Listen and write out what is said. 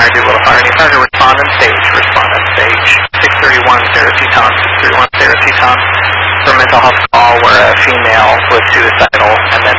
fire, do a little fire. Any fire, respond on stage. 631 Sarah Teton, 631 Sarah Teton. For a mental health call where a female was suicidal and then